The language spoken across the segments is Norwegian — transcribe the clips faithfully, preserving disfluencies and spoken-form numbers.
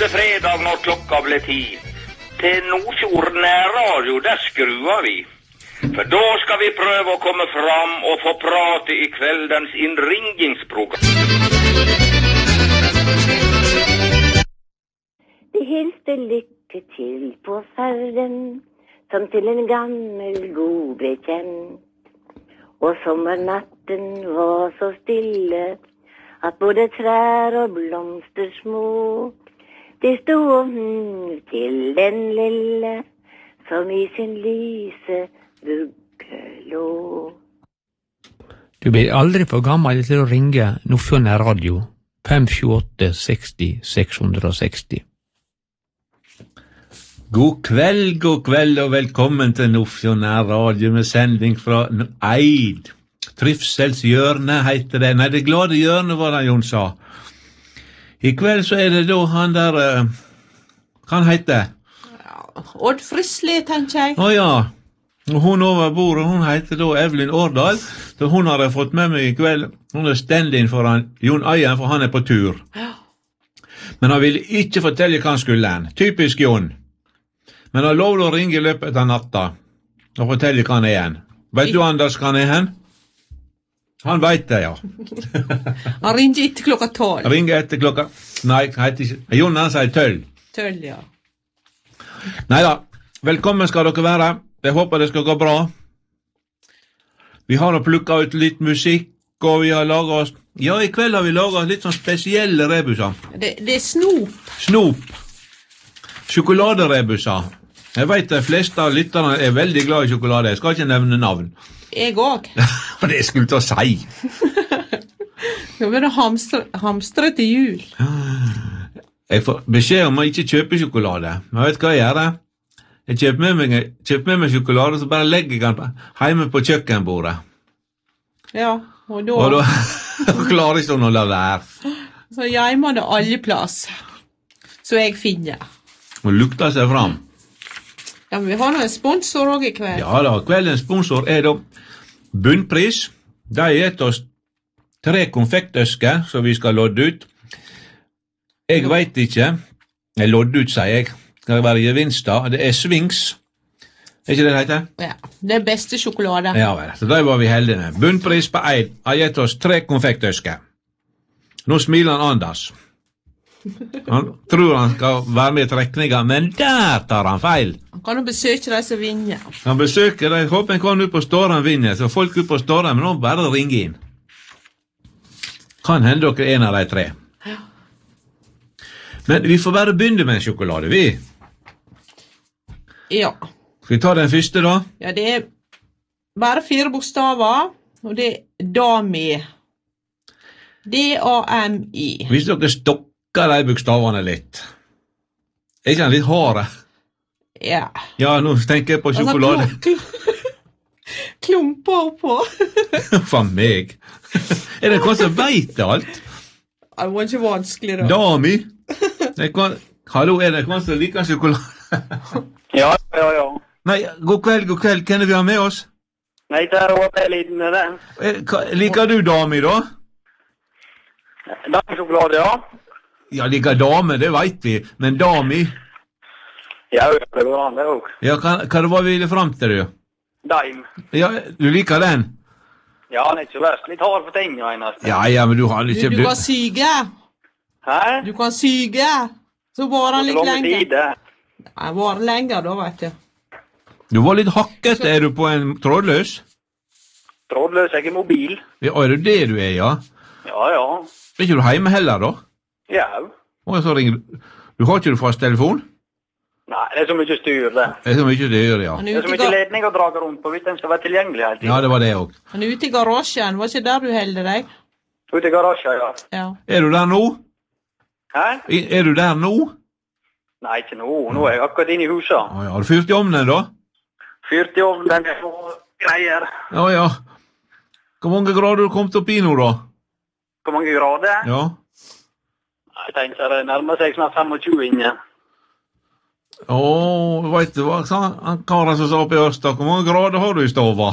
neste fredag når klokka ble ti. Til Nordfjord nærradio, der skruer vi. For da skal vi prøve å komme fram og få prate i kveldens innringingsprogram. Det hilste lykke til på ferden, som til en gammel god bekjent. Og sommernatten var så stille, at både trær og blomster små, det stod og hm til den lille, som i sin lyse vugge lå. Du blir aldri for gammel til å ringe Nordfjord nærradio fem sju åtte seksti seks seksti. God kveld, god kveld og velkommen til Nordfjord nærradio med sending fra Eid. Trivselshjørne heter det. Nei, det glade hjørne var det Jon sa. I kveld så er det da han der, uh, hva han heter? Odd Frisley, tenker jeg. Å ja, og hun over bordet, hun heter da Evelyn Årdal, så hun har jeg fått med meg i kveld. Hun er stand-in for han, Jon Øyen, for han er på tur. Ja. Men han ville ikke fortelle hva han skulle han. Typisk Jon. Men han lovde å ringe i løpet av natta og fortelle hva han er hen. Vet du, Anders, hva han er hen? Han vet det, ja. Han ringer etter klokka tolv. Han ringer etter klokka... Nei, han heter ikke... Jon, han sier tølv. Tølv, ja. Neida, velkommen skal dere være. Jeg håper det skal gå bra. Vi har nå plukket ut litt musikk, og vi har laget oss... Ja, i kveld har vi laget litt sånn spesielle rebuser. Det, det er snop. Snop. Sjokoladerebuser. Jeg vet de fleste av lytterne er veldig glad i sjokolade. Jeg skal ikke nevne navn. Jeg òg. For det skulle til å si. Nå blir det hamstre, hamstre til jul. Jeg får beskjed om å ikke kjøpe sjokolade. Men vet du hva jeg gjør? Jeg kjøper med meg, kjøper med meg sjokolade, så bare legger jeg den hjemme på kjøkkenbordet. Ja, og da... Og da klarer ikke hun å la være. Så hjemme det alle plass. Så jeg finner. Hun lukter seg fram. Ja, men vi har noen sponsor også i kveld. Ja da, kveldens sponsor er da Bunnpris. De har gitt oss tre konfektøsker som vi skal lodde ut. Jeg vet ikke. Jeg lodde ut, sier jeg. Skal det være gevinster? Det er Swings. Er ikke det det heter? Ja, det er beste sjokolade. Ja vel, så det var vi heldige med. Bunnpris på Eid har gitt oss tre konfektøsker. Nå smiler han Anders. Han tror han skal være med i trekninger, men der tar han feil. Han kan jo besøke de som vinner. Han besøker de, håper han kan ut på Ståren vinner, så folk ut på Ståren, men nå bare ringe inn. Kan hende dere er en av de tre. Ja. Men vi får bare begynne med en sjokolade, vi. Ja. Skal vi ta den første da? Ja, det er bare fire bokstaver, og det er Dami. D A M I. Hvis dere stokker de bokstavene litt. Er ikke han litt harde? Ja. Ja, nå tenker jeg på sjokolade. Altså, klumper på. For meg. Er det hva som vet alt? Det var ikke vanskelig da. Dami. Kan... Hallo, er det hva som liker sjokolade? Ja, ja, ja. Nei, god kveld, god kveld. Hvem er vi har med oss? Nei, det er også liten det. Liker du Dami da? Dami-sjokolade, ja. Ja, liker dame, det vet vi. Men Dami? Ja, det går an det også. Ja, hva, hva det var vi ville frem til, du? Daim. Ja, du liker den? Ja, han er ikke så verst. Litt hard for tingene, eneste. Ja, ja, men du har ikke... Du, du kan syge. Hæ? Du kan syge. Så var han litt lenger. Tide. Nei, var han lenger da, vet du. Du var litt hakket. Så... Er du på en trådløs? Trådløs, jeg er mobil. Ja, er det det du er, ja? Ja, ja. Er ikke du hjemme heller, da? Ja. Og så ringer du. Du har ikke du fast telefon? Nei, det er så mye styr, det. Det er så mye styr, ja. Han Det er er så ute i, mye gar ledning å drage rundt på, hvis den skal være tilgjengelig hele tiden. Ja, det var det også. han er ute i garasjen. Var ikke der du helder deg? Ute i garasjen, ja. Ja. Er du der nå? Hæ? I- Er du der nå? Nei, ikke nå. Nå er jeg akkurat inne i huset. Å ja, har du fyrt i ovnen da? Fyrt i ovnen og greier. Ja, ja. Hvor mange grader du kommet opp i nå, da? Hvor mange grader? Ja. Jeg tenker det nærmer seg snart tjuefem inne. Åh, vet du hva, sa han karen som sa oppe i Ørsta, hvor mange grader har du i stova?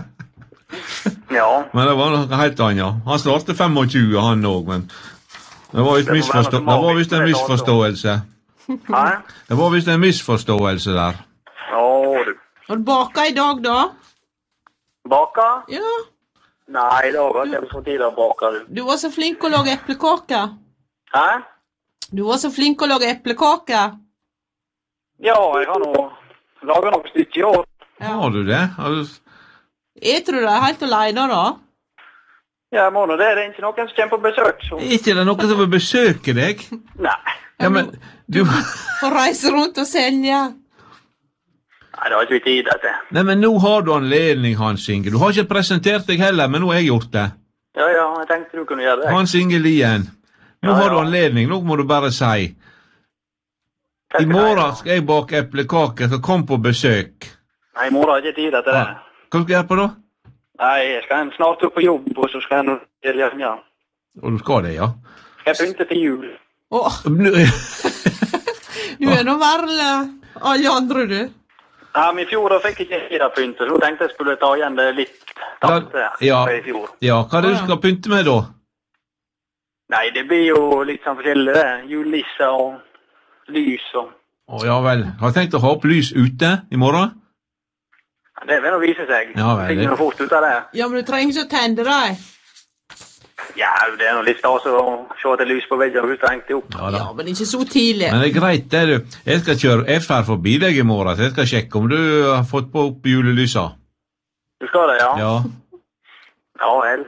Ja. Men det var noe helt annet, ja. Han svarte tjuefem, han også, men Det var visst Det må være misforstå... noe Det var som visst en har- misforståelse. Hæ? Det var visst en misforståelse der. Ja, du. Har du baka i dag, da? Baka? Ja. Nei, i dag har jeg ikke fått tid til å bake, du. Du var så flink å lage eplekaker. Hæ? Du var så flink å lage eplekaker. Ja, jeg har nå laget noen stykker i år. Har du det? Har du... Jeg tror du er helt alene, da. Ja, må nå det. Det er ikke noen som kommer på besøk, så... Er ikke det noen som vil besøke deg? Nei. Ja, men du... Får reise rundt og selge. Nei, det har ikke vi tid til. Nei, men nå har du anledning, Hans Inge. Du har ikke presentert deg heller, men nå har jeg gjort det. Ja, ja, jeg tenkte du kunne gjøre det. Hans Inge Lien. Nå Ja, har du ja. anledning, nå må du bare si. I morgen skal jeg bake eplekaker, så kom på besøk. Nei, i morgen har jeg ikke tid til det. Hva skal du gjøre på da? Nei, jeg skal snart opp på jobb, og så skal jeg nå til ja. Og du skal det, ja. Skal jeg pynte til jul? Åh, Nå- du er nå verre alle andre, du. Ja, men i fjor da fikk jeg ikke tid til å pynte, så nå tenkte jeg skulle ta igjen det litt tapte Ja. i fjor. Ja, hva er det du skal pynte med da? Nei, det blir jo litt sånn forskjellig, det. Julelisser og lys og... Å, ja vel. Har du tenkt å ha opp lys ute i morgen? Ja, det vil nå vise seg. Ja, vel, Fikk det- noe fort ut av det. Ja, men du trenger ikke å tenne deg. Ja, det er noe litt stas å se at det er lys på veggen og huset hengt opp. Ja da. Ja, men ikke så tidlig. Men det er greit det, du. Jeg skal kjøre, jeg fer forbi deg i morgen, så jeg skal sjekke om du har fått på opp julelysa. Du skal det, ja? Ja. Ja, vel.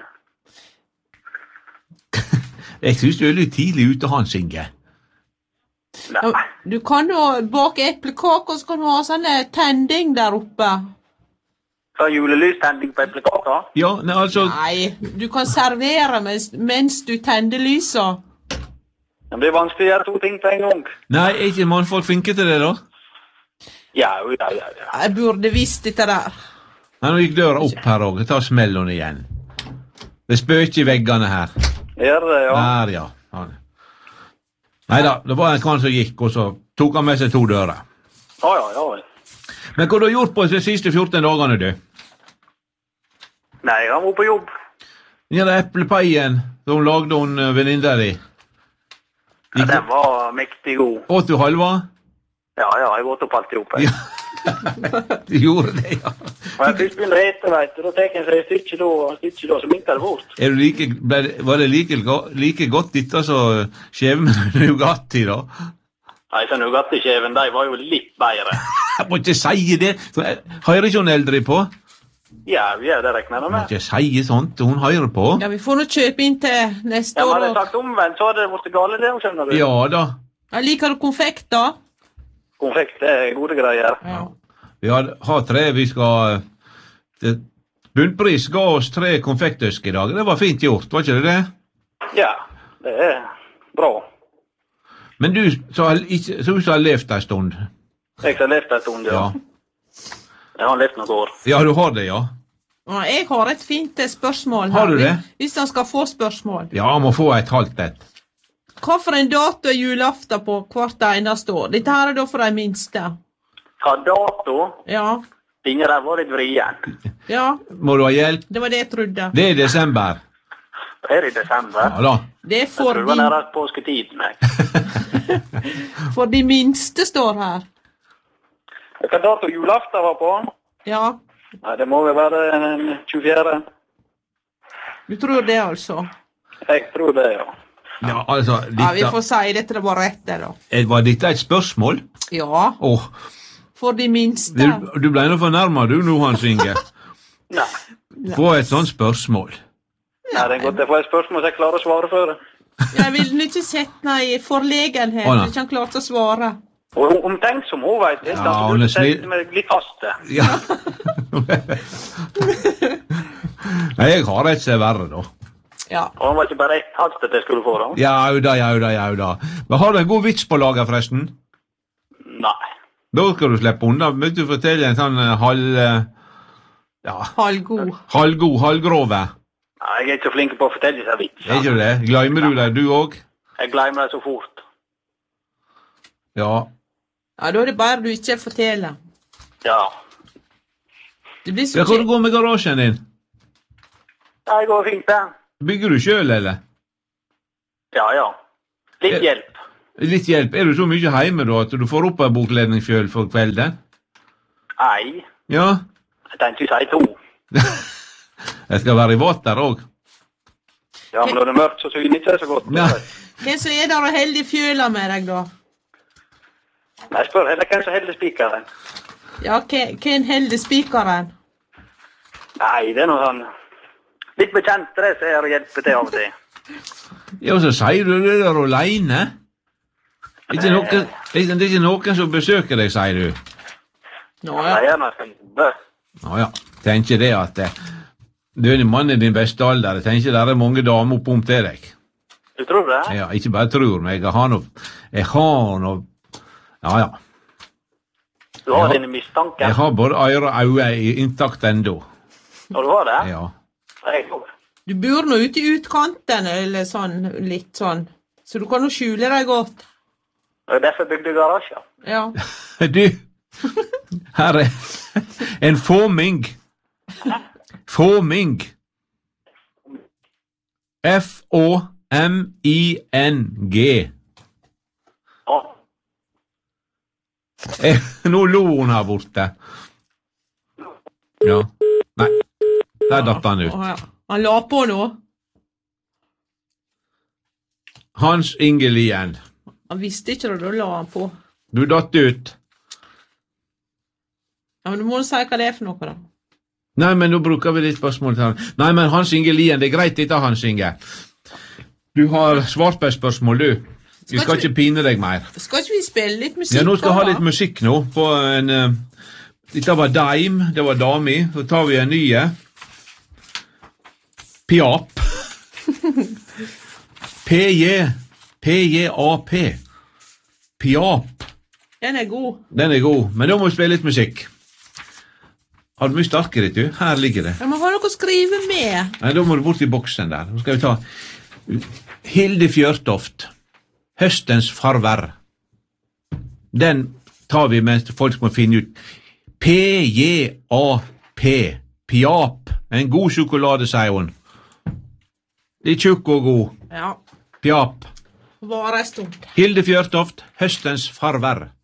Jeg synes du er litt tidlig ute, Hans Inge. Nei. Ja, du kan jo bake eplekaker, og så kan du ha sånne tending der oppe. Så julelystending på eplekaker? Ja, nei, altså... Nei, du kan servere mens, mens du tenner lysa. Det blir vanskelig å gjøre to ting på en gang. Nei, er ikke mannfolk flinke til det da? Ja, ja, ja, ja. Jeg burde visst dette der. Nei, nå gikk døra opp her også, ta smellen igjen. Det spøker i veggene her. Gjør det, ja. Der, ja. Han. Neida, det var en kvann som gikk, og så tok han med seg to dører. Ja, ja, ja. Men hva har du gjort på de siste fjorten dagene, du? Nei, jeg har vært på jobb. Den der eplepaien som hun lagde hun eh, venninna di. Ja, den var mektig god. Åt du halva? Ja, ja, jeg har gått opp alt i opp. Ja. Du gjorde det, ja. Og jeg først begynner å ete, vet du, da tek jeg seg et stykke da, og et stykke da, så minker det bort. Er du like, ble, det- var det like, go- like godt dette som skjev med Nugatti, da? Nei, så Nugatti-skjeven, de var jo litt bedre. Jeg må ikke si det! Så jeg- Hører ikke hun eldre på? Ja, vi er det regner jeg Jeg må med. ikke si sånt, hun hører på. Ja, vi får nå kjøpe inn til neste Ja, men år. hadde jeg og- sagt omvendt, så hadde det vært gale det, skjønner du. Ja da. Ja, liker du konfekt, da? Konfekt, det er gode greier. Ja. Vi har, har tre, vi skal... Det, Bunnpris ga oss tre konfektøsker i dag. Det var fint gjort, var ikke det det? Ja, det er bra. Men du som har, ikke- så du som har levd en stund. Jeg har levd et stund, ja. Ja. Jeg har levd noen år. Ja, du har det, ja. Ja, jeg har et fint eh, spørsmål her. Har du det? Hvis han skal få spørsmål. Ja, må få et halvt et. Hva for en dato er julaften på hvert eneste år? Dette her er da for de minste. Hva dato? Ja, Ingen der var litt vrien. ja, Må du ha hjelp? det var det jeg trodde. Det er desember. Det er i desember. Ja da. Det er Jeg for tror det var de, nære påsketid, meg. for de minste står her. Hva dato julaften var på? Ja, Nei, det må vel være den tjuefjerde. du tror det altså? Jeg tror det, ja. Ja, altså, Ja, vi dette, får si dette det var rett det da. eh, var dette et spørsmål? Ja, Åh, for de minste. du, du ble nå fornærmet du nå, Hans Inge. Nei. Få et sånt spørsmål. Nei, det er godt jeg får et spørsmål så jeg klarer å svare for det. Jeg vil nå ikke sette meg i forlegenhet Å, nei. hvis han klarte å svare. Og hun- omtenksom, hun vet det. Ja, så hun du er snill. setter meg litt fast det. Ja. Nei, jeg har et som er verre, da. Ja. Og hun var ikke bare ett halvt at jeg skulle få det. Jau da, jau da, jau da. Men har du en god vits på lager, forresten? Nei. Da skal du slippe unna. Vil du fortelle en sånn eh, halv... eh, Ja, Halvgod. halvgod, halvgrove? Nei, jeg er ikke så flink på å fortelle seg vits. Er ikke du det? Glemmer du det, du òg? Jeg glemmer det så fort. Ja. Ja, da er det bare du ikke forteller. Ja. Det blir så Ja, Hvor kje- går det med garasjen din? Det går fint, det. Bygger du sjøl, eller? Ja, ja. Litt hjelp. Litt hjelp. Er du så mye hjemme da, at du får opp en bokledning selv for kvelden? Nei, Ja. jeg tenkte ikke si to. Jeg skal være i vatt der også. Ja, men når det er mørkt, så syner ikke det så godt. Nei. Hvem som er der og holder i fjøla med deg, da? Nei, jeg spør heller hvem som holder spikeren. Ja, hvem hvem holder spikeren? Nei, det er noe sånn litt bekjent det som er å hjelpe til av og til. Ja, og så sier du det der alene. Det er ikke noen, det er ikke noen som besøker deg, sier du. Nå, Nei, ja. jeg er noe sånn. Nå ja, tenker det at eh, du er en mann i din beste alder. Jeg tenker det er mange damer oppom til deg. Du tror det? Ja, ikke bare tror, men jeg har noe, jeg har noe, ja ja. Du har Ja. dine mistanker. Jeg har både øyre og øyne i- intakt ennå. Og du har det? Ja. Jeg tror. Du bor nå ute i utkanten, eller sånn, litt sånn. Så du kan jo skjule deg godt. Det er derfor jeg bygde garasjer. Ja. Du, her er en fåming. Fåming. F Å M I N G. Ja. Eh, Nå lo hun her borte. Ja. Nei, der datt han ut. Å, ja. Han la på nå. Hans Inge Lien. Han visste ikke det, da la han på. Du datt ut. Ja, men du må jo si hva det er for noe, da. Nei, men nå bruker vi litt spørsmål til han. Nei, men Hans Inge Lien, det er greit dette, Hans Inge. Du har svart på et spørsmål, du. Vi skal ikke pine deg mer. Skal ikke vi spille litt musikk? Ja, nå skal jeg ha da? litt musikk nå på en... Uh, dette var Daim, det var Dami. Så tar vi en nye. Piap. P-J. P-J-A-P. Piap. Den er god. Den er god, men da må vi spille litt musikk. Har du mye starkere, du? Her ligger det. Jeg må ha noe å skrive med. Nei, da må du bort i boksen der. Nå skal vi ta Hilde Fjørtoft. Høstens farver. Den tar vi mens folk må finne ut. P-J-A-P. Piap. En god sjokolade, sier hun. Litt tjukk og god. Ja. Piap. Vare en stund. Hilde Fjørtoft. Høstens farver.